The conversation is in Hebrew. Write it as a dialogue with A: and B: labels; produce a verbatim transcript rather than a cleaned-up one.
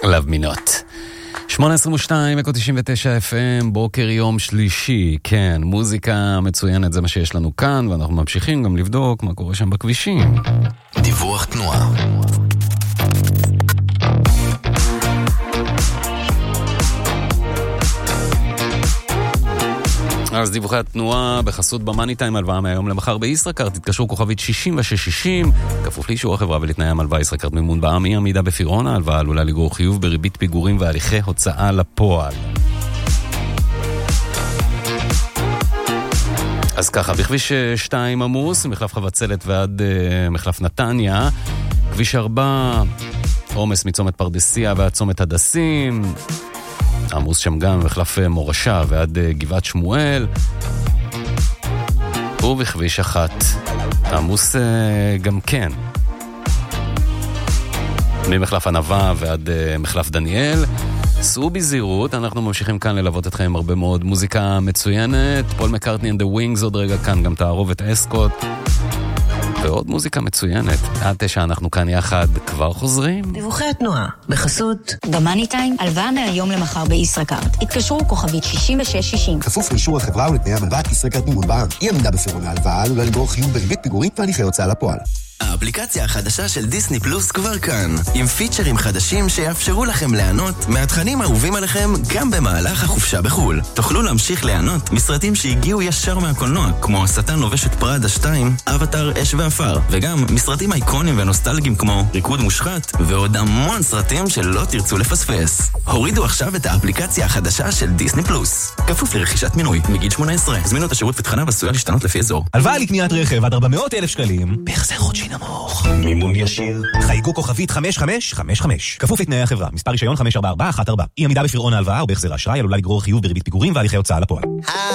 A: Love Me Not. שמונה עשרה ושתיים, אקו תשעים ותשע אף אם, בוקר יום שלישי, כן, מוזיקה מצוינת, זה מה שיש לנו כאן, ואנחנו ממשיכים גם לבדוק מה קורה שם בכבישים.
B: דיווח תנועה.
A: אז דיווחי התנועה בחסות במאני טיים, הלוואה מהיום למחר בישראכרט, תתקשרו כוכבית שישים ושש שישים, כפוף לאישור החברה ולתנאי המלוואה. ישראכרט מימון בע"מ, אי עמידה בפירעון, ההלוואה עלולה לגרור חיוב בריבית פיגורים והליכי הוצאה לפועל. אז ככה, בכביש שתיים עמוס, מחלף חבצלת ועד uh, מחלף נתניה, כביש ארבע, עומס מצומת פרדסיה ועד צומת הדסים, עמוס שם גם מחלף מורשה ועד גבעת שמואל, ובכביש אחת עמוס גם כן ממחלף ענבה ועד מחלף דניאל. סעו בזהירות, אנחנו ממשיכים כאן ללוות אתכם עם הרבה מאוד מוזיקה מצוינת, פול מקארטני and the Wings עוד רגע כאן, גם תערובת אסקוט ועוד מוזיקה מצוינת. עד תשע אנחנו כאן יחד, כבר חוזרים.
C: דיווחי התנועה בחסות
D: במאני טיים, הלוואה מהיום למחר בישראכרט. התקשרו כוכבית שישים ושש שישים.
E: כפוף לאישור החברה ולתנאי המלוואה. ישראכרט מימון בע"מ, אי עמידה בפירעון ההלוואה עלולה לגרור חיוב בריבית פיגורים והליכי הוצאה לפועל.
B: האפליקציה החדשה של דיסני פלוס כבר כאן, עם פיצ'רים חדשים שיאפשרו לכם ליהנות מהתכנים האהובים עליכם גם במהלך החופשה בחול. תוכלו להמשיך ליהנות מסרטים שהגיעו ישר מהקולנוע, כמו השטן לובש את פראדה שתיים, אבטר, אש ואפר, וגם מסרטים אייקונים ונוסטלגיים כמו ריקוד מושחת, ועוד המון סרטים שלא תרצו לפספס. הורידו עכשיו את האפליקציה החדשה של דיסני פלוס, כפוף לרכישת מינוי מגיל שמונה עשרה. זמינו את השירות ותכניו עשויה להשתנות לפי אזור.
F: הלוואה לקניית רכב עד ארבע מאות אלף שקלים בהחזר חודשי נמוך.
B: מימון ישיר.
F: חייגו כוכבית חמש חמש חמש חמש. כפוף לתנאי החברה. מספר רישיון חמש ארבע ארבע אחת ארבע. אי עמידה בפירעון ההלוואה או בהחזר האשראי עלולה לגרור חיוב בריבית פיגורים והליכי הוצאה לפועל.